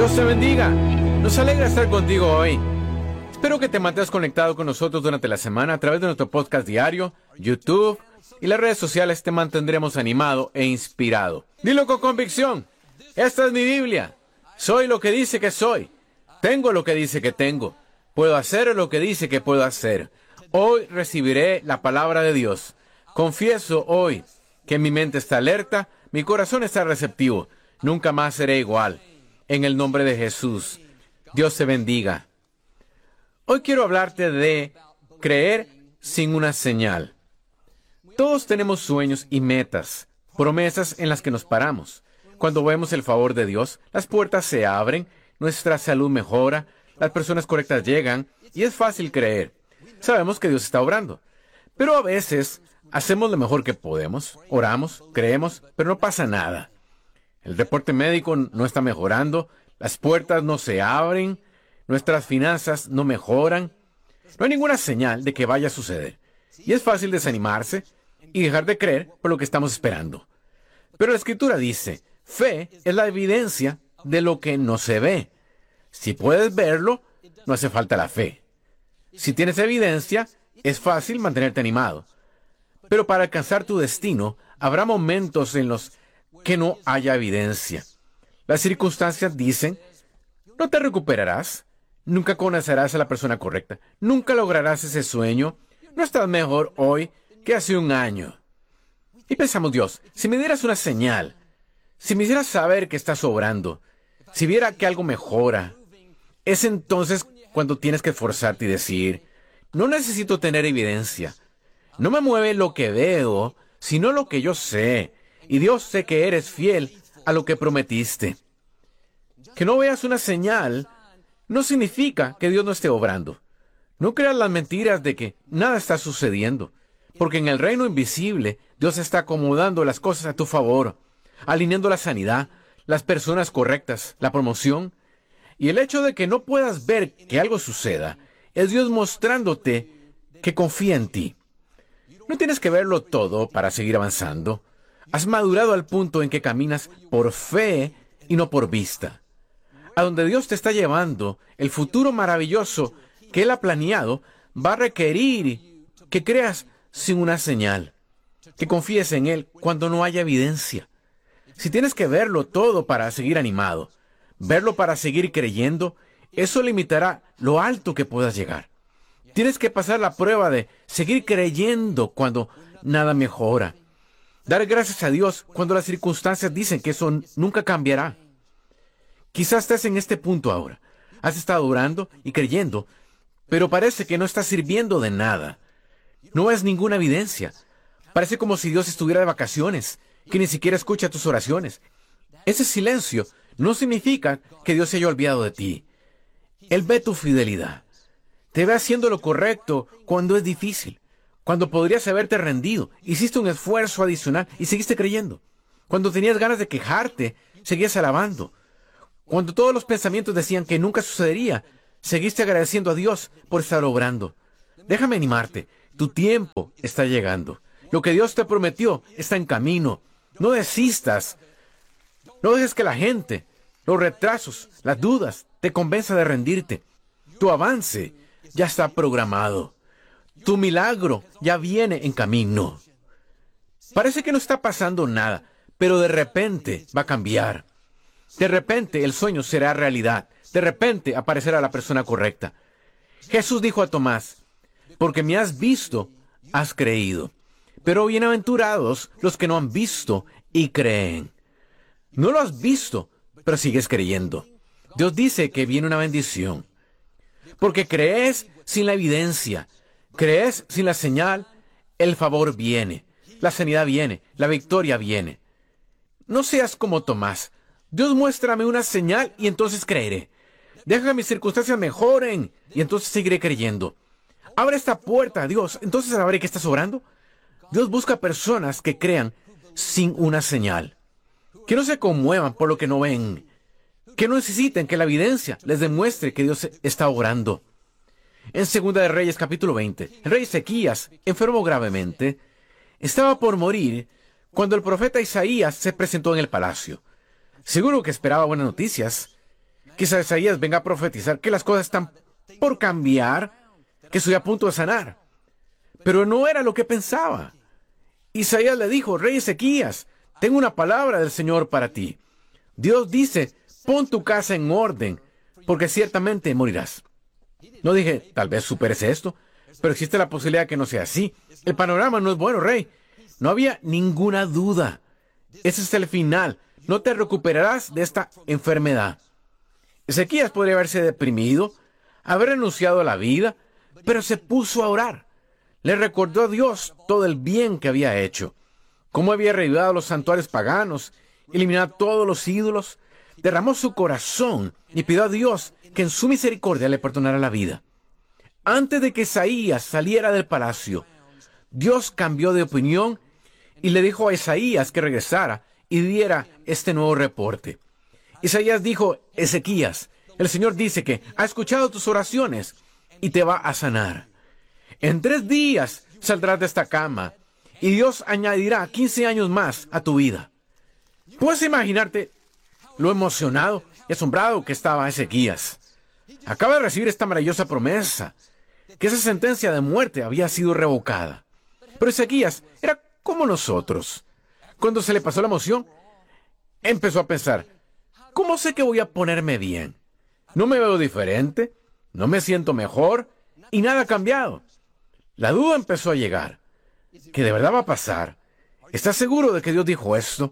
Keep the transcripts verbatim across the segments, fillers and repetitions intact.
Dios te bendiga. Nos alegra estar contigo hoy. Espero que te mantengas conectado con nosotros durante la semana a través de nuestro podcast diario, YouTube y las redes sociales. Te mantendremos animado e inspirado. Dilo con convicción. Esta es mi Biblia. Soy lo que dice que soy. Tengo lo que dice que tengo. Puedo hacer lo que dice que puedo hacer. Hoy recibiré la palabra de Dios. Confieso hoy que mi mente está alerta, mi corazón está receptivo. Nunca más seré igual. En el nombre de Jesús. Dios te bendiga. Hoy quiero hablarte de creer sin una señal. Todos tenemos sueños y metas, promesas en las que nos paramos. Cuando vemos el favor de Dios, las puertas se abren, nuestra salud mejora, las personas correctas llegan y es fácil creer. Sabemos que Dios está obrando. Pero a veces hacemos lo mejor que podemos, oramos, creemos, pero no pasa nada. El reporte médico no está mejorando, las puertas no se abren, nuestras finanzas no mejoran. No hay ninguna señal de que vaya a suceder. Y es fácil desanimarse y dejar de creer por lo que estamos esperando. Pero la Escritura dice, fe es la evidencia de lo que no se ve. Si puedes verlo, no hace falta la fe. Si tienes evidencia, es fácil mantenerte animado. Pero para alcanzar tu destino, habrá momentos en los que no haya evidencia. Las circunstancias dicen, no te recuperarás, nunca conocerás a la persona correcta, nunca lograrás ese sueño, no estás mejor hoy que hace un año. Y pensamos, Dios, si me dieras una señal, si me hicieras saber que estás obrando, si viera que algo mejora, es entonces cuando tienes que esforzarte y decir, no necesito tener evidencia, no me mueve lo que veo, sino lo que yo sé. Y Dios, sé que eres fiel a lo que prometiste. Que no veas una señal no significa que Dios no esté obrando. No creas las mentiras de que nada está sucediendo, porque en el reino invisible Dios está acomodando las cosas a tu favor, alineando la sanidad, las personas correctas, la promoción. Y el hecho de que no puedas ver que algo suceda es Dios mostrándote que confía en ti. No tienes que verlo todo para seguir avanzando. Has madurado al punto en que caminas por fe y no por vista. A donde Dios te está llevando, el futuro maravilloso que Él ha planeado va a requerir que creas sin una señal, que confíes en Él cuando no haya evidencia. Si tienes que verlo todo para seguir animado, verlo para seguir creyendo, eso limitará lo alto que puedas llegar. Tienes que pasar la prueba de seguir creyendo cuando nada mejora. Dar gracias a Dios cuando las circunstancias dicen que eso nunca cambiará. Quizás estés en este punto ahora. Has estado orando y creyendo, pero parece que no está sirviendo de nada. No ves ninguna evidencia. Parece como si Dios estuviera de vacaciones, que ni siquiera escucha tus oraciones. Ese silencio no significa que Dios se haya olvidado de ti. Él ve tu fidelidad. Te ve haciendo lo correcto cuando es difícil. Cuando podrías haberte rendido, hiciste un esfuerzo adicional y seguiste creyendo. Cuando tenías ganas de quejarte, seguías alabando. Cuando todos los pensamientos decían que nunca sucedería, seguiste agradeciendo a Dios por estar obrando. Déjame animarte. Tu tiempo está llegando. Lo que Dios te prometió está en camino. No desistas. No dejes que la gente, los retrasos, las dudas, te convenza de rendirte. Tu avance ya está programado. Tu milagro ya viene en camino. Parece que no está pasando nada, pero de repente va a cambiar. De repente el sueño será realidad. De repente aparecerá la persona correcta. Jesús dijo a Tomás, porque me has visto, has creído. Pero bienaventurados los que no han visto y creen. No lo has visto, pero sigues creyendo. Dios dice que viene una bendición. Porque crees sin la evidencia. Crees sin la señal, el favor viene, la sanidad viene, la victoria viene. No seas como Tomás. Dios, muéstrame una señal y entonces creeré. Deja que mis circunstancias mejoren y entonces seguiré creyendo. Abre esta puerta, Dios, entonces sabré que estás obrando. Dios busca personas que crean sin una señal. Que no se conmuevan por lo que no ven. Que no necesiten que la evidencia les demuestre que Dios está obrando. En Segunda de Reyes, capítulo veinte, el rey Ezequías, enfermo gravemente, estaba por morir cuando el profeta Isaías se presentó en el palacio. Seguro que esperaba buenas noticias. Quizá Isaías venga a profetizar que las cosas están por cambiar, que estoy a punto de sanar. Pero no era lo que pensaba. Isaías le dijo: Rey Ezequías, tengo una palabra del Señor para ti. Dios dice: pon tu casa en orden, porque ciertamente morirás. No dije: tal vez superes esto, pero existe la posibilidad que no sea así. El panorama no es bueno, rey. No había ninguna duda. Ese es el final. No te recuperarás de esta enfermedad. Ezequías podría haberse deprimido, haber renunciado a la vida, pero se puso a orar. Le recordó a Dios todo el bien que había hecho, cómo había reavivado los santuarios paganos, eliminado todos los ídolos, derramó su corazón y pidió a Dios que en su misericordia le perdonara la vida. Antes de que Isaías saliera del palacio, Dios cambió de opinión y le dijo a Isaías que regresara y diera este nuevo reporte. Isaías dijo: Ezequías, el Señor dice que ha escuchado tus oraciones y te va a sanar. En tres días saldrás de esta cama y Dios añadirá quince años más a tu vida. Puedes imaginarte lo emocionado y asombrado que estaba Ezequías. Acaba de recibir esta maravillosa promesa, que esa sentencia de muerte había sido revocada. Pero Ezequías era como nosotros. Cuando se le pasó la emoción, empezó a pensar: ¿cómo sé que voy a ponerme bien? No me veo diferente, no me siento mejor y nada ha cambiado. La duda empezó a llegar. ¿Qué de verdad va a pasar? ¿Estás seguro de que Dios dijo esto?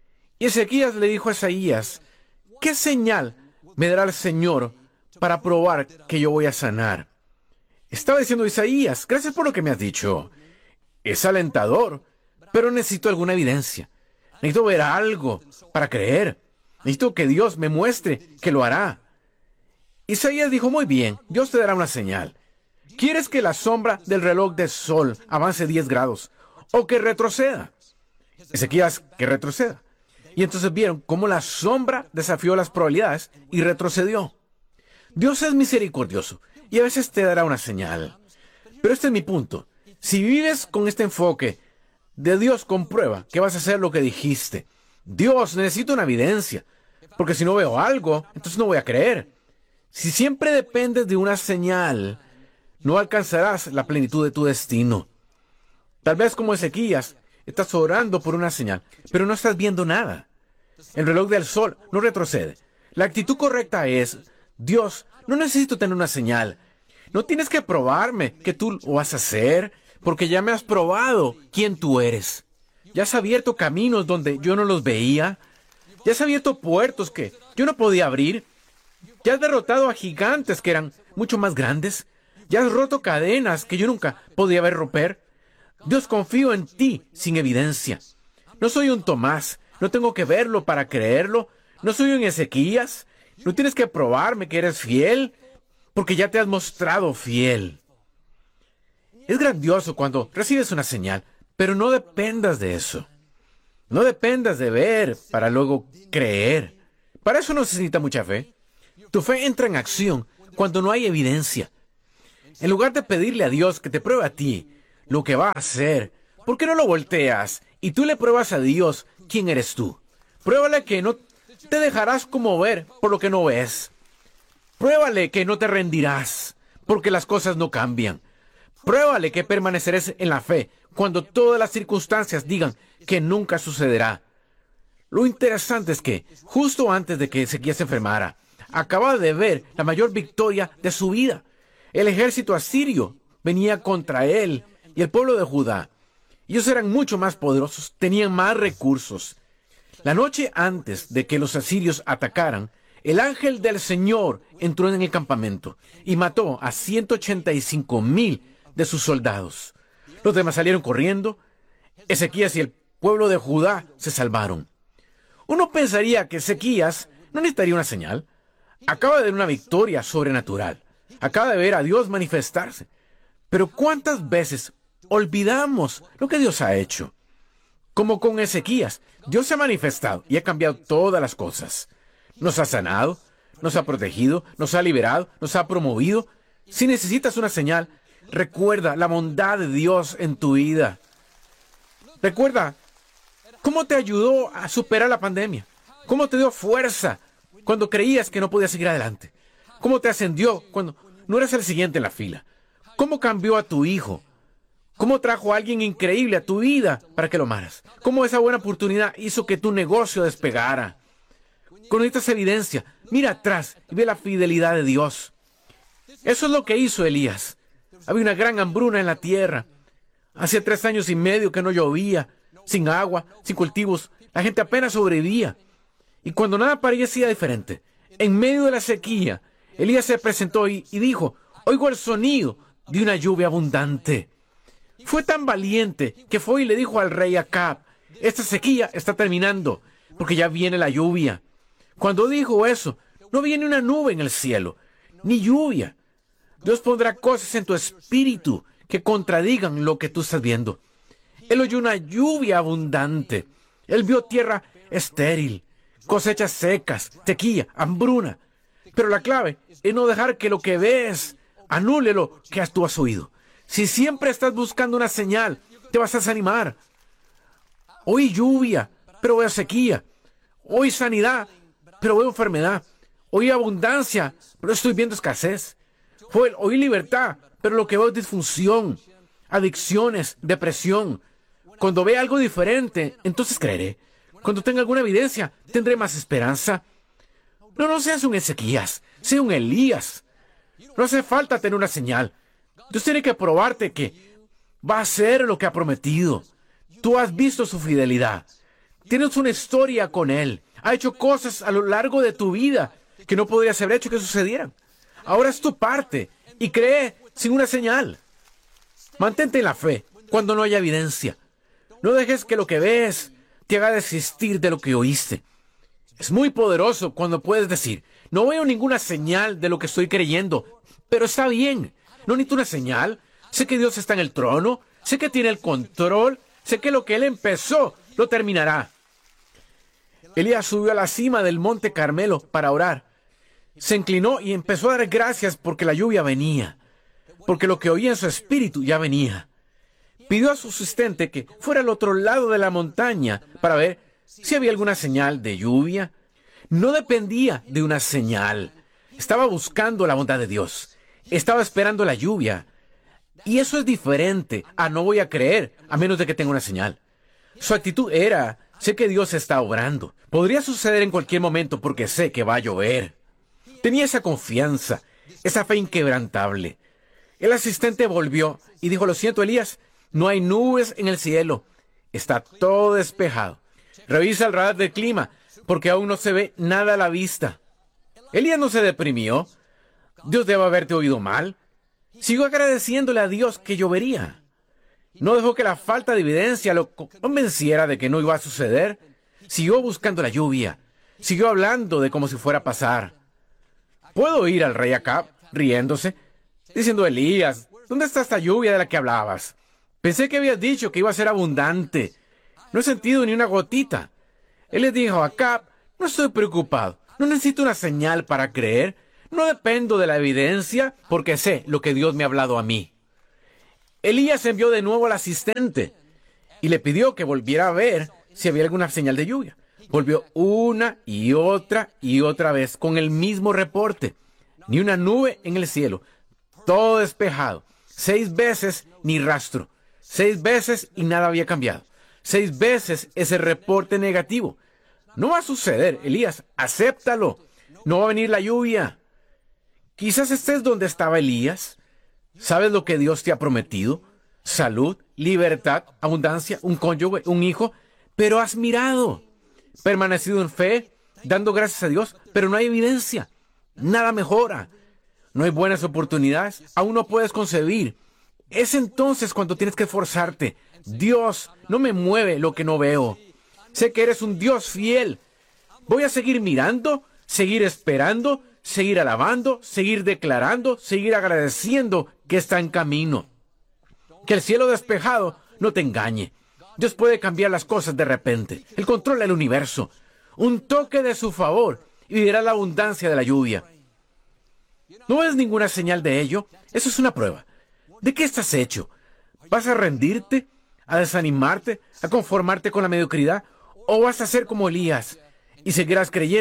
Y Ezequías le dijo a Isaías: ¿qué señal me dará el Señor para probar que yo voy a sanar? Estaba diciendo Isaías: gracias por lo que me has dicho. Es alentador, pero necesito alguna evidencia. Necesito ver algo para creer. Necesito que Dios me muestre que lo hará. Isaías dijo: muy bien, Dios te dará una señal. ¿Quieres que la sombra del reloj del sol avance diez grados o que retroceda? Ezequías, que retroceda. Y entonces vieron cómo la sombra desafió las probabilidades y retrocedió. Dios es misericordioso y a veces te dará una señal. Pero este es mi punto. Si vives con este enfoque de Dios, comprueba que vas a hacer lo que dijiste. Dios, necesito una evidencia, porque si no veo algo, entonces no voy a creer. Si siempre dependes de una señal, no alcanzarás la plenitud de tu destino. Tal vez como Ezequías, estás orando por una señal, pero no estás viendo nada. El reloj del sol no retrocede. La actitud correcta es: Dios, no necesito tener una señal. No tienes que probarme que tú lo vas a hacer, porque ya me has probado quién tú eres. Ya has abierto caminos donde yo no los veía. Ya has abierto puertos que yo no podía abrir. Ya has derrotado a gigantes que eran mucho más grandes. Ya has roto cadenas que yo nunca podía ver romper. Dios, confío en ti sin evidencia. No soy un Tomás. No tengo que verlo para creerlo. No soy un Ezequías. No tienes que probarme que eres fiel, porque ya te has mostrado fiel. Es grandioso cuando recibes una señal, pero no dependas de eso. No dependas de ver para luego creer. Para eso no se necesita mucha fe. Tu fe entra en acción cuando no hay evidencia. En lugar de pedirle a Dios que te pruebe a ti lo que va a hacer, ¿por qué no lo volteas y tú le pruebas a Dios quién eres tú? Pruébale que no te dejarás conmover por lo que no ves. Pruébale que no te rendirás porque las cosas no cambian. Pruébale que permanecerás en la fe cuando todas las circunstancias digan que nunca sucederá. Lo interesante es que, justo antes de que Ezequías se enfermara, acababa de ver la mayor victoria de su vida. El ejército asirio venía contra él y el pueblo de Judá. Ellos eran mucho más poderosos, tenían más recursos. La noche antes de que los asirios atacaran, el ángel del Señor entró en el campamento y mató a ciento ochenta y cinco mil de sus soldados. Los demás salieron corriendo. Ezequías y el pueblo de Judá se salvaron. Uno pensaría que Ezequías no necesitaría una señal. Acaba de ver una victoria sobrenatural. Acaba de ver a Dios manifestarse. Pero ¿cuántas veces olvidamos lo que Dios ha hecho? Como con Ezequías, Dios se ha manifestado y ha cambiado todas las cosas. Nos ha sanado, nos ha protegido, nos ha liberado, nos ha promovido. Si necesitas una señal, recuerda la bondad de Dios en tu vida. Recuerda cómo te ayudó a superar la pandemia, cómo te dio fuerza cuando creías que no podías seguir adelante? ¿Cómo te ascendió cuando no eres el siguiente en la fila? ¿Cómo cambió a tu hijo? ¿Cómo trajo a alguien increíble a tu vida para que lo amaras? ¿Cómo esa buena oportunidad hizo que tu negocio despegara? Con esta evidencia, mira atrás y ve la fidelidad de Dios. Eso es lo que hizo Elías. Había una gran hambruna en la tierra. Hacía tres años y medio que no llovía, sin agua, sin cultivos. La gente apenas sobrevivía. Y cuando nada parecía diferente, en medio de la sequía, Elías se presentó y, y dijo, oigo el sonido de una lluvia abundante. Fue tan valiente que fue y le dijo al rey Acab, esta sequía está terminando, porque ya viene la lluvia. Cuando dijo eso, no viene una nube en el cielo, ni lluvia. Dios pondrá cosas en tu espíritu que contradigan lo que tú estás viendo. Él oyó una lluvia abundante. Él vio tierra estéril, cosechas secas, sequía, hambruna. Pero la clave es no dejar que lo que ves anule lo que tú has oído. Si siempre estás buscando una señal, te vas a desanimar. Oí lluvia, pero veo sequía. Oí sanidad, pero veo enfermedad. Oí abundancia, pero estoy viendo escasez. Joel, oí libertad, pero lo que veo es disfunción, adicciones, depresión. Cuando vea algo diferente, entonces creeré. Cuando tenga alguna evidencia, tendré más esperanza. No, no seas un Ezequías, sea un Elías. No hace falta tener una señal. Dios tiene que probarte que va a hacer lo que ha prometido. Tú has visto su fidelidad. Tienes una historia con Él. Ha hecho cosas a lo largo de tu vida que no podrías haber hecho que sucedieran. Ahora es tu parte y cree sin una señal. Mantente en la fe cuando no haya evidencia. No dejes que lo que ves te haga desistir de lo que oíste. Es muy poderoso cuando puedes decir, no veo ninguna señal de lo que estoy creyendo, pero está bien. No necesito una señal. Sé que Dios está en el trono. Sé que tiene el control. Sé que lo que Él empezó, lo terminará. Elías subió a la cima del monte Carmelo para orar. Se inclinó y empezó a dar gracias porque la lluvia venía. Porque lo que oía en su espíritu ya venía. Pidió a su asistente que fuera al otro lado de la montaña para ver si había alguna señal de lluvia. No dependía de una señal. Estaba buscando la bondad de Dios. Estaba esperando la lluvia. Y eso es diferente a no voy a creer a menos de que tenga una señal. Su actitud era, sé que Dios está obrando. Podría suceder en cualquier momento porque sé que va a llover. Tenía esa confianza, esa fe inquebrantable. El asistente volvió y dijo, lo siento, Elías, no hay nubes en el cielo. Está todo despejado. Revisa el radar del clima porque aún no se ve nada a la vista. Elías no se deprimió. Dios debe haberte oído mal. Siguió agradeciéndole a Dios que llovería. No dejó que la falta de evidencia lo convenciera de que no iba a suceder. Siguió buscando la lluvia. Siguió hablando de como si fuera a pasar. Puedo oír al rey Acab riéndose, diciendo, Elías, ¿dónde está esta lluvia de la que hablabas? Pensé que habías dicho que iba a ser abundante. No he sentido ni una gotita. Él le dijo a Acab, no estoy preocupado. No necesito una señal para creer. No dependo de la evidencia porque sé lo que Dios me ha hablado a mí. Elías envió de nuevo al asistente y le pidió que volviera a ver si había alguna señal de lluvia. Volvió una y otra y otra vez con el mismo reporte. Ni una nube en el cielo. Todo despejado. Seis veces ni rastro. Seis veces y nada había cambiado. Seis veces ese reporte negativo. No va a suceder, Elías. Acéptalo. No va a venir la lluvia. Quizás estés donde estaba Elías. ¿Sabes lo que Dios te ha prometido? Salud, libertad, abundancia, un cónyuge, un hijo. Pero has mirado. Permanecido en fe, dando gracias a Dios, pero no hay evidencia. Nada mejora. No hay buenas oportunidades. Aún no puedes concebir. Es entonces cuando tienes que esforzarte. Dios, no me mueve lo que no veo. Sé que eres un Dios fiel. Voy a seguir mirando, seguir esperando, seguir alabando, seguir declarando, seguir agradeciendo que está en camino. Que el cielo despejado no te engañe. Dios puede cambiar las cosas de repente. Él controla el universo. Un toque de su favor y verá la abundancia de la lluvia. ¿No ves ninguna señal de ello? Eso es una prueba. ¿De qué estás hecho? ¿Vas a rendirte? ¿A desanimarte? ¿A conformarte con la mediocridad? ¿O vas a ser como Elías y seguirás creyendo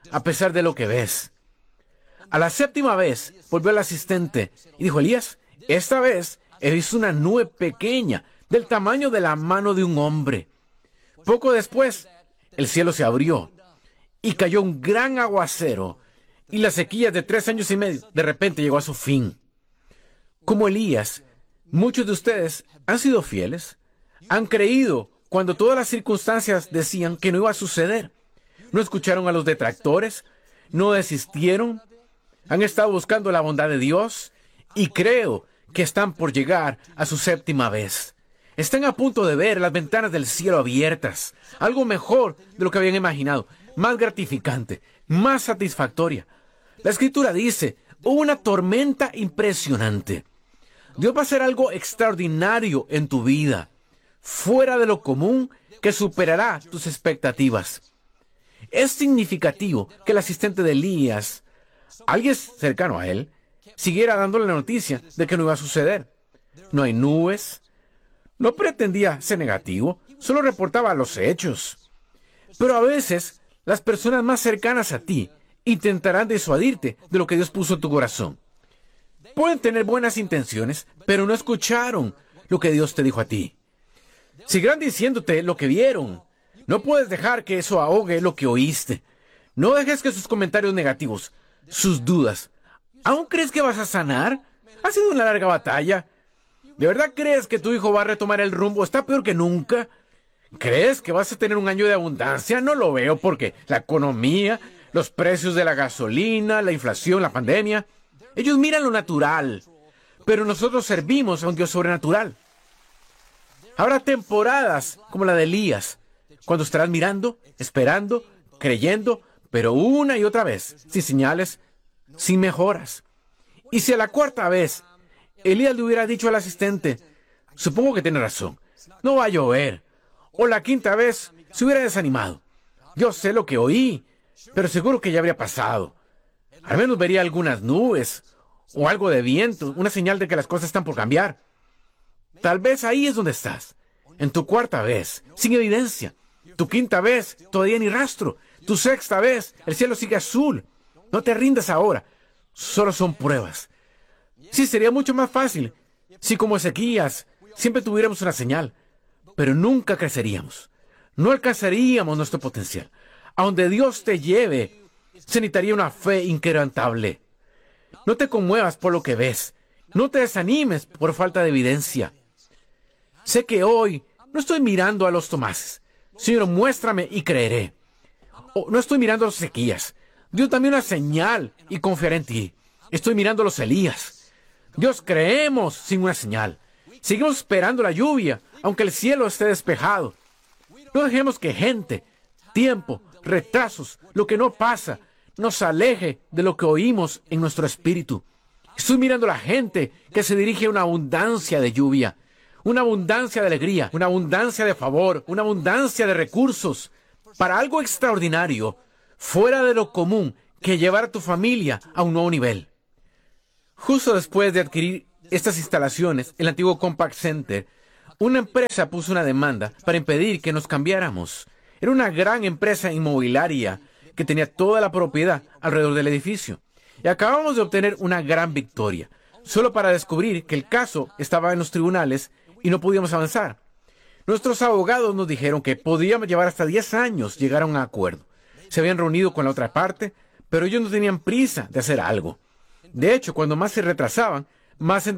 a pesar de lo que ves. A la séptima vez volvió el asistente y dijo: Elías, esta vez he visto una nube pequeña del tamaño de la mano de un hombre. Poco después, el cielo se abrió y cayó un gran aguacero, y la sequía de tres años y medio de repente llegó a su fin. Como Elías, muchos de ustedes han sido fieles, han creído cuando todas las circunstancias decían que no iba a suceder. No escucharon a los detractores, no desistieron, han estado buscando la bondad de Dios, y creo que están por llegar a su séptima vez. Están a punto de ver las ventanas del cielo abiertas, algo mejor de lo que habían imaginado, más gratificante, más satisfactoria. La Escritura dice: hubo una tormenta impresionante. Dios va a hacer algo extraordinario en tu vida, fuera de lo común, que superará tus expectativas. Es significativo que el asistente de Elías, alguien cercano a él, siguiera dándole la noticia de que no iba a suceder. No hay nubes. No pretendía ser negativo, solo reportaba los hechos. Pero a veces, las personas más cercanas a ti intentarán disuadirte de lo que Dios puso en tu corazón. Pueden tener buenas intenciones, pero no escucharon lo que Dios te dijo a ti. Seguirán diciéndote lo que vieron. No puedes dejar que eso ahogue lo que oíste. No dejes que sus comentarios negativos, sus dudas. ¿Aún crees que vas a sanar? Ha sido una larga batalla. ¿De verdad crees que tu hijo va a retomar el rumbo? Está peor que nunca. ¿Crees que vas a tener un año de abundancia? No lo veo, porque la economía, los precios de la gasolina, la inflación, la pandemia, ellos miran lo natural, pero nosotros servimos a un Dios sobrenatural. Habrá temporadas como la de Elías, cuando estarás mirando, esperando, creyendo, pero una y otra vez, sin señales, sin mejoras. Y si a la cuarta vez Elías le hubiera dicho al asistente: supongo que tiene razón, no va a llover, o la quinta vez se hubiera desanimado: yo sé lo que oí, pero seguro que ya habría pasado. Al menos vería algunas nubes, o algo de viento, una señal de que las cosas están por cambiar. Tal vez ahí es donde estás, en tu cuarta vez, sin evidencia. Tu quinta vez, todavía ni rastro. Tu sexta vez, el cielo sigue azul. No te rindas ahora, solo son pruebas. Sí, sería mucho más fácil si, como Ezequías, siempre tuviéramos una señal, pero nunca creceríamos. No alcanzaríamos nuestro potencial. A donde Dios te lleve, se necesitaría una fe inquebrantable. No te conmuevas por lo que ves. No te desanimes por falta de evidencia. Sé que hoy no estoy mirando a los Tomases. Señor, muéstrame y creeré. O no estoy mirando a los Ezequías. Dios, dame una señal y confiaré en ti. Estoy mirando a los Elías. Dios, creemos sin una señal. Seguimos esperando la lluvia, aunque el cielo esté despejado. No dejemos que gente, tiempo, retrasos, lo que no pasa, nos aleje de lo que oímos en nuestro espíritu. Estoy mirando a la gente que se dirige a una abundancia de lluvia, una abundancia de alegría, una abundancia de favor, una abundancia de recursos, para algo extraordinario, fuera de lo común, que llevar a tu familia a un nuevo nivel. Justo después de adquirir estas instalaciones, el antiguo Compaq Center, una empresa puso una demanda para impedir que nos cambiáramos. Era una gran empresa inmobiliaria que tenía toda la propiedad alrededor del edificio. Y acabamos de obtener una gran victoria, solo para descubrir que el caso estaba en los tribunales y no podíamos avanzar. Nuestros abogados nos dijeron que podíamos llevar hasta diez años llegar a un acuerdo. Se habían reunido con la otra parte, pero ellos no tenían prisa de hacer algo. De hecho, cuando más se retrasaban, más